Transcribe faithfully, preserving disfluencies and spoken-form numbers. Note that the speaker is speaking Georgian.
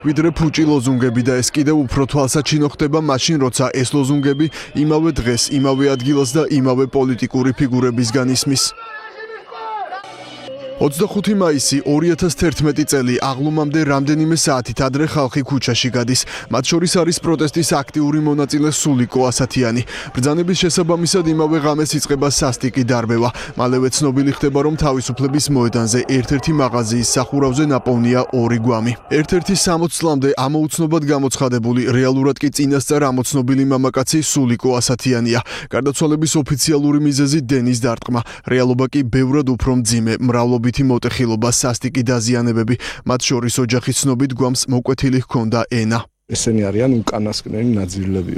ვიდრე ფუჭი ლოზუნგები და ეს კიდევ უფრო თვალსაჩინო ხდება მაშინ, როცა ეს ლოზუნგები იმავე დღეს, იმავე ადგილას და იმავე პოლიტიკური ფიგურებისგან ისმის. ოცდახუთი მაისი ორი ათას თერთმეტი წელი აღლუმამდე რამდენიმე საათით ადრე ხალხი ქუჩაში გადის. მათ შორის არის პროტესტის აქტიური მონაწილე სულიკო ასათიანი. ბრძანების შესაბამისად იმავე ღამეს იწყება სასტიკი დარბევა. მალევე ცნობილი ხდება, რომ თავისუფლების მოედანზე ერთ-ერთი მაღაზიის სახურავზე ნაპოვნია ორი გვამი. ერთ-ერთი სამოც წლამდე ამოუცნობად გამოცხადებული, რეალურად კი წინასწარ ამოცნობილი მამაკაცი სულიკო ასათიანია. გარდაცვალების ოფიციალური მიზეზი დენის დარტყმა. რეალობა კი ბევრად უფრო მძიმე, მრავლობითი მოტეხილობა, სასტიკი დაზიანებები, მათ შორის ოჯახის ცნობით გვამს მოკვეთილი ჰქონდა ენა. ესენი არიან უკანასკნელი ნაძილები.